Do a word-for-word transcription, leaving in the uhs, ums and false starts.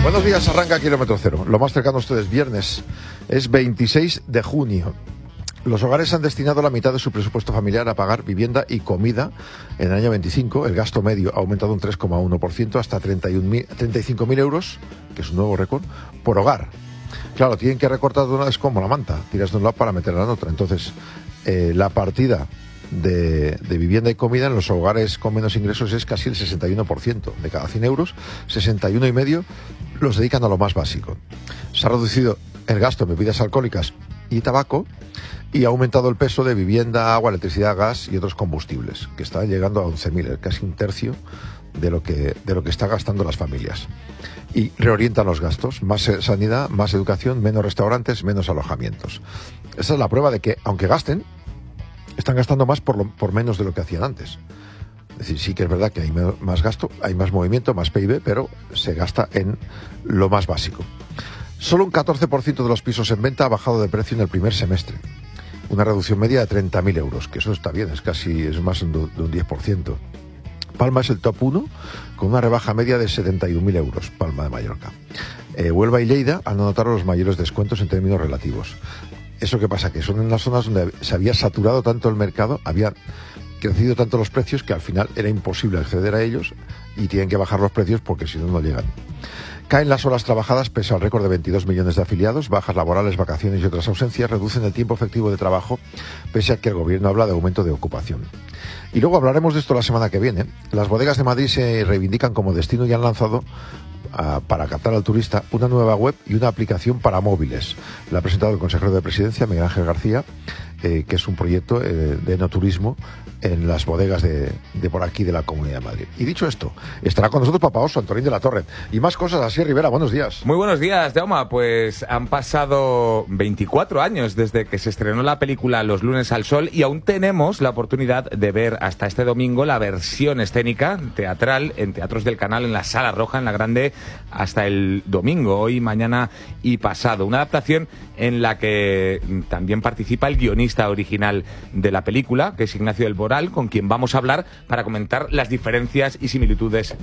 Buenos días, arranca Kilómetro Cero. Lo más cercano a ustedes, viernes, es veintiséis de junio. Los hogares han destinado la mitad de su presupuesto familiar a pagar vivienda y comida. En el año veinticinco, el gasto medio ha aumentado un tres coma uno por ciento hasta treinta y cinco mil euros, que es un nuevo récord, por hogar. Claro, tienen que recortar de una vez como la manta, tiras de un lado para meterla en otra. Entonces, eh, la partida de, de vivienda y comida en los hogares con menos ingresos es casi el sesenta y uno por ciento. De cada cien euros, sesenta y uno y medio los dedican a lo más básico. Se ha reducido el gasto en bebidas alcohólicas y tabaco, y ha aumentado el peso de vivienda, agua, electricidad, gas y otros combustibles, que están llegando a once mil, casi un tercio de lo que de lo que están gastando las familias. Y reorientan los gastos, más sanidad, más educación, menos restaurantes, menos alojamientos. Esa es la prueba de que, aunque gasten, están gastando más por, lo, por menos de lo que hacían antes. Es decir, sí que es verdad que hay más gasto, hay más movimiento, más P I B, pero se gasta en lo más básico. Solo un catorce por ciento de los pisos en venta ha bajado de precio en el primer semestre. Una reducción media de treinta mil euros, que eso está bien, es casi es más de un diez por ciento. Palma es el top uno, con una rebaja media de setenta y un mil euros, Palma de Mallorca. Eh, Huelva y Lleida han anotado los mayores descuentos en términos relativos. ¿Eso qué pasa? Que son en las zonas donde se había saturado tanto el mercado, habían crecido tanto los precios que al final era imposible acceder a ellos y tienen que bajar los precios porque si no, no llegan. Caen las horas trabajadas pese al récord de veintidós millones de afiliados, bajas laborales, vacaciones y otras ausencias reducen el tiempo efectivo de trabajo, pese a que el gobierno habla de aumento de ocupación. Y luego hablaremos de esto la semana que viene. Las bodegas de Madrid se reivindican como destino y han lanzado, uh, para captar al turista, una nueva web y una aplicación para móviles. La ha presentado el consejero de Presidencia, Miguel Ángel García, eh, que es un proyecto eh, de enoturismo en las bodegas de, de por aquí de la Comunidad de Madrid. Y dicho esto, estará con nosotros Papa Oso, Antonín de la Torre, y más cosas. Así, Rivera, buenos días. Muy buenos días, Jaume. Pues han pasado veinticuatro años desde que se estrenó la película Los lunes al sol y aún tenemos la oportunidad de ver hasta este domingo la versión escénica teatral en Teatros del Canal, en la Sala Roja, en la Grande, hasta el domingo, hoy, mañana y pasado. Una adaptación en la que también participa el guionista original de la película, que es Ignacio del Moral, con quien vamos a hablar para comentar las diferencias y similitudes